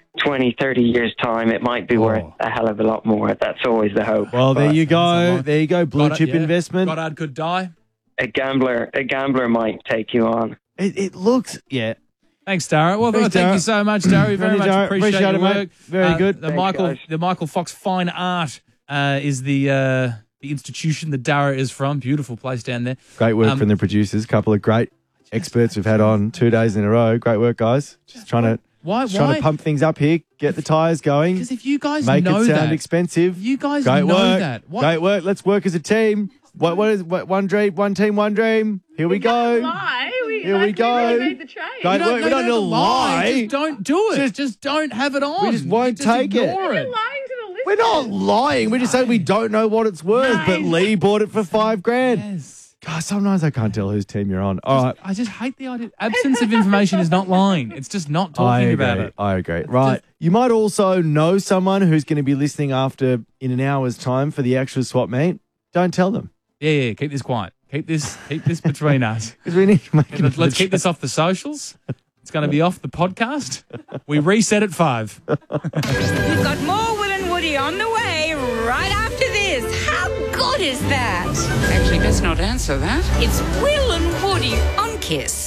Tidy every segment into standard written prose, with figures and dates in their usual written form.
20, 30 years' time, it might be worth a hell of a lot more. That's always the hope. Well, there you go. There you go. Blue chip investment. Goddard could die. A gambler might take you on. It looks, yeah. Thanks, Dara. Well, Thanks, thank Dara. you so much, Dara. We very much appreciate your it, work. mate. Very good. The Michael Fox Fine Art is the institution that Dara is from. Beautiful place down there. Great work from the producers. Couple of great experts we've had on 2 days in a row. Great work, guys. Just trying to pump things up here, get the tyres going. Because if you guys make know it sound that, expensive. You guys Great know work. that. Great work. Let's work as a team. What is one dream, one team, one dream? Here we go. Here we go. Really made the trade. Great work. We don't need to lie. Just don't do it. Just don't have it on. We just won't take it. You're lying to the listeners. We're not lying. We're just saying we don't know what it's worth. But Lee bought it for $5,000. Yes. God, sometimes I can't tell whose team you're on. All right. I just hate the idea. Absence of information is not lying. It's just not talking about it. I agree. Right. You might also know someone who's going to be listening after in an hour's time for the actual swap meet. Don't tell them. Yeah. Keep this quiet. Keep this between us. Because we need to make it. Let's keep this off the socials. It's going to be off the podcast. We reset at 5. We've got more Will and Woody on the way right after this. How good is that? Actually, let's not answer that. It's Will and Woody on Kiss.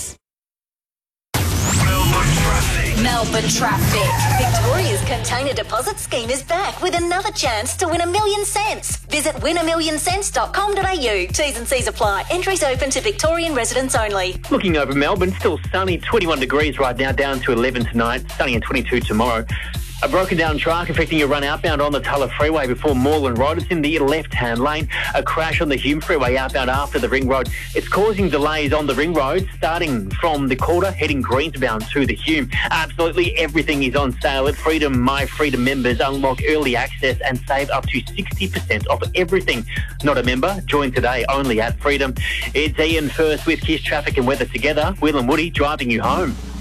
Melbourne Traffic. Victoria's container deposit scheme is back with another chance to win $1 million. Visit winamillionscents.com.au. T's and C's apply. Entries open to Victorian residents only. Looking over Melbourne, still sunny, 21 degrees right now, down to 11 tonight, sunny and 22 tomorrow. A broken down truck affecting a run outbound on the Tulla Freeway before Moreland Road. It's in the left-hand lane. A crash on the Hume Freeway outbound after the Ring Road. It's causing delays on the Ring Road, starting from the Calder, heading Greensbound to the Hume. Absolutely everything is on sale at Freedom. My Freedom members unlock early access and save up to 60% off everything. Not a member? Join today only at Freedom. It's Ian first with Kiss Traffic and Weather together. Will and Woody driving you home.